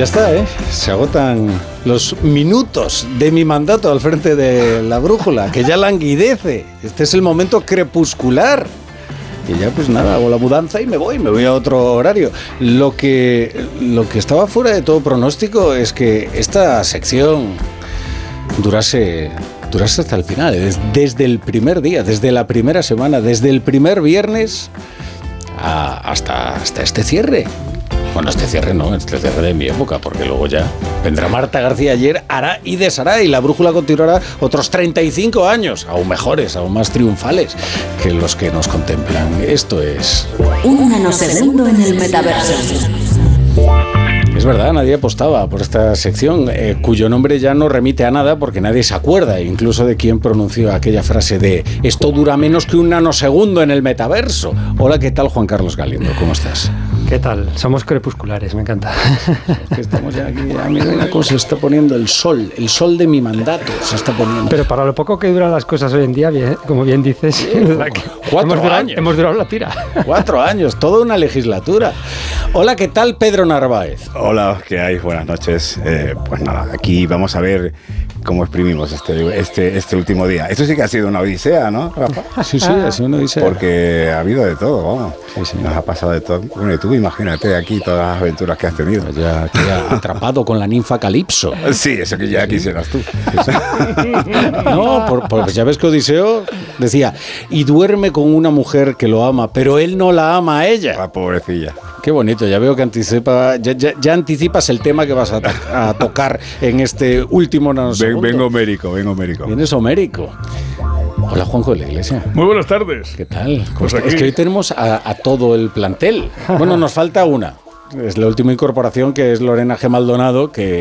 Ya está, ¿eh? Se agotan los minutos de mi mandato al frente de la brújula, que ya languidece. Este es el momento crepuscular. Y ya pues nada, hago la mudanza y me voy a otro horario. Lo que estaba fuera de todo pronóstico es que esta sección durase hasta el final, desde el primer día, desde la primera semana, desde el primer viernes hasta este cierre. Bueno, este cierre no, este cierre de mi época, porque luego ya vendrá Marta García Ayer, hará y deshará, y la brújula continuará otros 35 años, aún mejores, aún más triunfales que los que nos contemplan. Esto es... Un nanosegundo en el metaverso. Es verdad, nadie apostaba por esta sección, cuyo nombre ya no remite a nada porque nadie se acuerda, incluso de quién pronunció aquella frase de «esto dura menos que un nanosegundo en el metaverso». Hola, ¿qué tal, Juan Carlos Galindo? ¿Cómo estás? ¿Qué tal? Somos crepusculares, me encanta. Es que estamos ya aquí, mira cómo se está poniendo el sol de mi mandato se está poniendo. Pero para lo poco que duran las cosas hoy en día, bien, como bien dices, sí, 4 años. Hemos durado la tira. 4 años, toda una legislatura. Hola, ¿qué tal, Pedro Narváez? Hola, ¿qué hay? Buenas noches. Pues nada, aquí vamos a ver cómo exprimimos este último día. Esto sí que ha sido una odisea, ¿no, Rafa? Sí, ha sido una odisea. Porque ha habido de todo, vamos. Sí. Nos ha pasado de todo. Bueno, y tú imagínate aquí todas las aventuras que has tenido. Ya queda atrapado con la ninfa Calipso. Sí, eso que ya quisieras tú. Sí. No, pues ya ves que Odiseo decía, y duerme con una mujer que lo ama, pero él no la ama a ella. La pobrecilla. Qué bonito, ya veo que ya anticipas el tema que vas a tocar en este último nanosegundo. Vengo homérico. Vienes homérico. Hola, Juanjo de la Iglesia. Muy buenas tardes. ¿Qué tal? Pues es que hoy tenemos a todo el plantel. Bueno, nos falta una. Es la última incorporación, que es Lorena G. Maldonado, que